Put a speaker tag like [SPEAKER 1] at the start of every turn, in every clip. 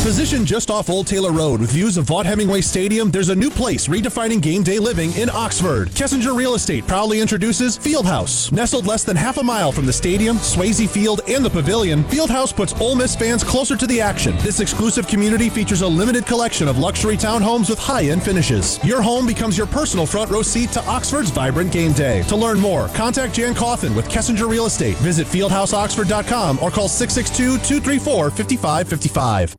[SPEAKER 1] Positioned just off Old Taylor Road with views of Vaught Hemingway Stadium, there's a new place redefining game day living in Oxford. Kessinger Real Estate proudly introduces Fieldhouse. Nestled less than half a mile from the stadium, Swayze Field, and the pavilion, Fieldhouse puts Ole Miss fans closer to the action. This exclusive community features a limited collection of luxury townhomes with high-end finishes. Your home becomes your personal front row seat to Oxford's vibrant game day. To learn more, contact Jan Coffin with Kessinger Real Estate. Visit fieldhouseoxford.com or call 662-234-5555.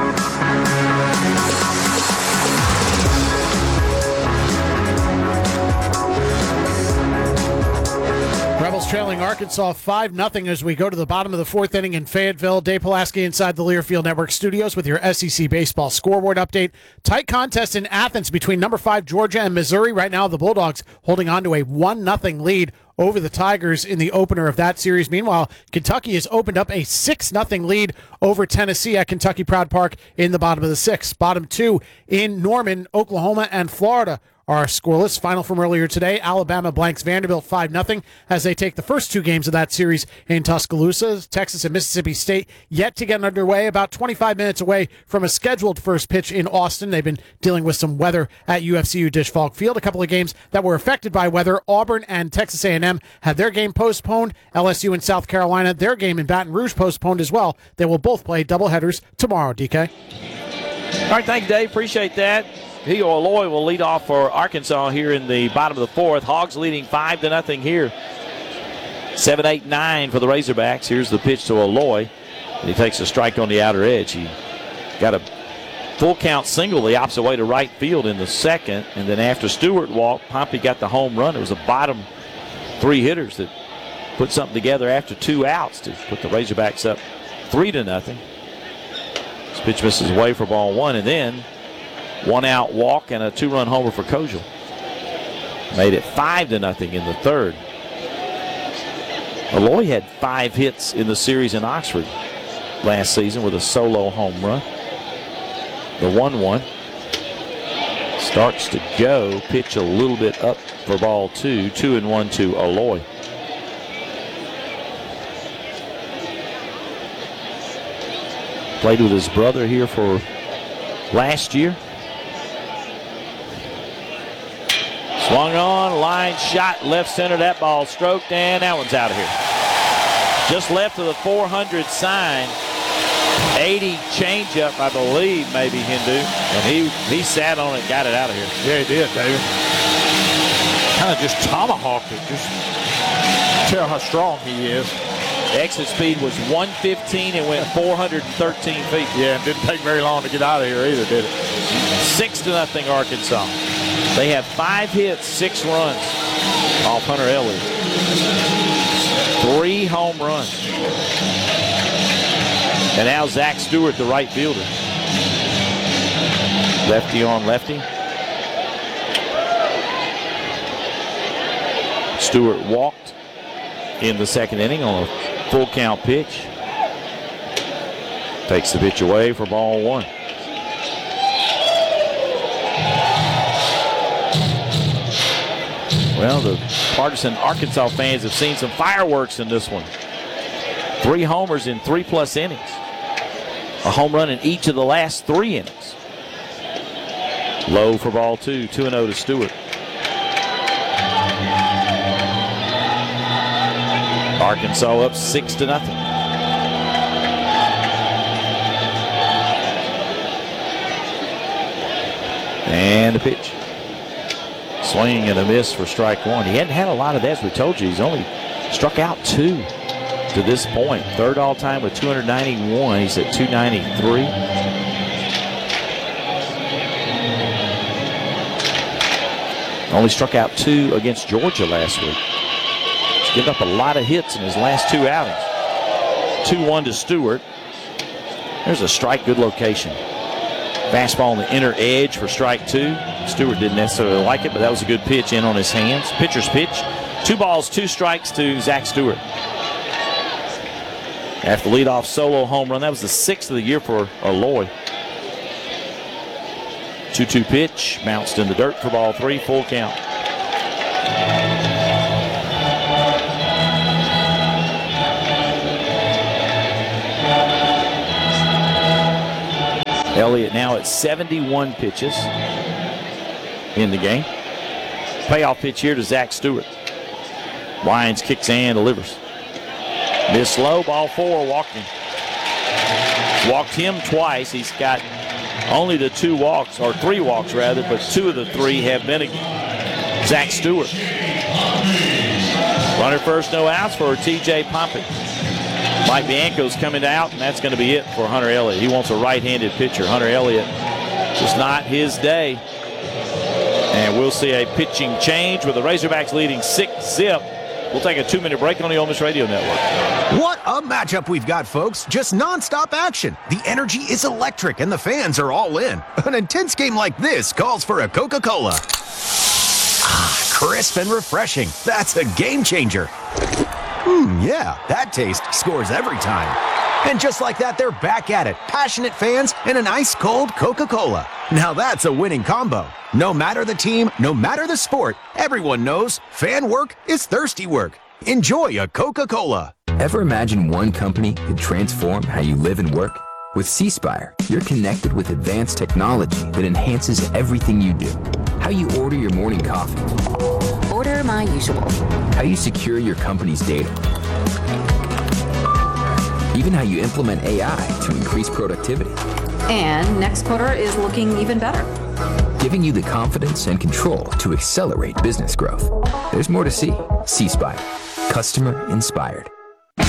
[SPEAKER 2] Rebels trailing Arkansas 5-0 as we go to the bottom of the fourth inning in Fayetteville. Dave Pulaski inside the Learfield Network studios with your SEC baseball scoreboard update. Tight contest in Athens between number 5 Georgia and Missouri. Right now the Bulldogs holding on to a 1-0 lead over the Tigers in the opener of that series. Meanwhile, Kentucky has opened up a 6-0 lead over Tennessee at Kentucky Proud Park in the bottom of the sixth. Bottom two in Norman, Oklahoma, and Florida are scoreless. Final from earlier today, Alabama blanks Vanderbilt 5-0 as they take the first two games of that series in Tuscaloosa. Texas and Mississippi State yet to get underway, about 25 minutes away from a scheduled first pitch in Austin. They've been dealing with some weather at UFCU Disch-Falk Field. A couple of games that were affected by weather. Auburn and Texas A&M had their game postponed. LSU and South Carolina, their game in Baton Rouge postponed as well. They will both play doubleheaders tomorrow, DK.
[SPEAKER 3] All right, thank you, Dave. Appreciate that. Hugh Aloy will lead off for Arkansas here in the bottom of the fourth. Hogs leading 5-0 here. 7-8-9 for the Razorbacks. Here's the pitch to Aloy. And he takes a strike on the outer edge. He got a full count single the opposite way to right field in the second. And then after Stewart walked, Pompey got the home run. It was the bottom three hitters that put something together after 2 outs to put the Razorbacks up 3-0. This pitch misses away for ball one. And then 1 out walk and a 2-run homer for Kojal. Made it 5-0 in the third. Aloy had 5 hits in the series in Oxford last season with a solo home run. The 1-1 starts to go. Pitch a little bit up for ball two. 2-1 to Aloy. Played with his brother here for last year. Swung on, line shot, left center. That ball stroked, and that one's out of here. Just left of the 400 sign. 80 changeup, I believe, maybe Hindu. And he sat on it and got it out of here.
[SPEAKER 4] Yeah, he did, David. Kind of just tomahawked it. Just tell how strong he is.
[SPEAKER 3] Exit speed was 115 and went 413 feet.
[SPEAKER 4] Yeah, and didn't take very long to get out of here either, did it?
[SPEAKER 3] 6-0 Arkansas. They have 5 hits, 6 runs off Hunter Elliott. 3 home runs. And now Zach Stewart, the right fielder. Lefty on lefty. Stewart walked in the second inning on a full count pitch. Takes the pitch away for ball one. Well, the partisan Arkansas fans have seen some fireworks in this one. 3 homers in 3+ innings. A home run in each of the last 3 innings. Low for ball two. 2-0 to Stewart. Arkansas up 6-0. And the pitch. Swing and a miss for strike one. He hadn't had a lot of that, as we told you. He's only struck out 2 to this point. Third all-time with 291. He's at 293. Only struck out 2 against Georgia last week. He's given up a lot of hits in his last 2 outings. 2-1 to Stewart. There's a strike, good location. Fastball on the inner edge for strike 2. Stewart didn't necessarily like it, but that was a good pitch in on his hands. Pitcher's pitch. 2 balls, 2 strikes to Zach Stewart. After the leadoff solo home run, that was the 6th of the year for Aloy. 2-2 pitch, bounced in the dirt for ball 3, full count. Elliott now at 71 pitches in the game. Payoff pitch here to Zach Stewart. Lyons kicks and delivers. Miss low, ball 4, walked him. Walked him twice. He's got only the 2 walks, or 3 walks rather, but 2 of the 3 have been Zach Stewart. Runner first, no outs for TJ Pompey. Mike Bianco's coming out, and that's going to be it for Hunter Elliott. He wants a right-handed pitcher. Hunter Elliott, just not his day. And we'll see a pitching change with the Razorbacks leading 6-0. We'll take a 2-minute break on the Ole Miss Radio Network.
[SPEAKER 5] What a matchup we've got, folks. Just nonstop action. The energy is electric, and the fans are all in. An intense game like this calls for a Coca-Cola. Ah, crisp and refreshing. That's a game changer. Yeah, that taste scores every time. And just like that, they're back at it. Passionate fans and an ice-cold Coca-Cola. Now that's a winning combo. No matter the team, no matter the sport, everyone knows fan work is thirsty work. Enjoy a Coca-Cola.
[SPEAKER 6] Ever imagine one company could transform how you live and work? With C-Spire, you're connected with advanced technology that enhances everything you do. How you order your morning coffee.
[SPEAKER 7] Order my usual.
[SPEAKER 6] How you secure your company's data. Even how you implement AI to increase productivity.
[SPEAKER 7] And next quarter is looking even better.
[SPEAKER 6] Giving you the confidence and control to accelerate business growth. There's more to see. C-Spire. Customer inspired.